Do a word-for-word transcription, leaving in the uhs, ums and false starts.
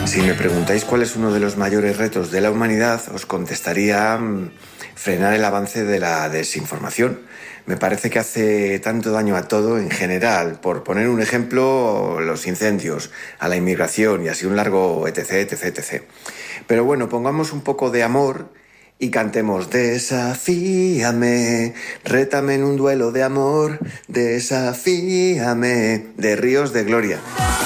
Si me preguntáis cuál es uno de los mayores retos de la humanidad, os contestaría mmm, frenar el avance de la desinformación. Me parece que hace tanto daño a todo en general. Por poner un ejemplo, los incendios, a la inmigración y así un largo etc, etc, etcétera. Pero bueno, pongamos un poco de amor y cantemos: desafíame, rétame en un duelo de amor, desafíame, de Ríos de Gloria.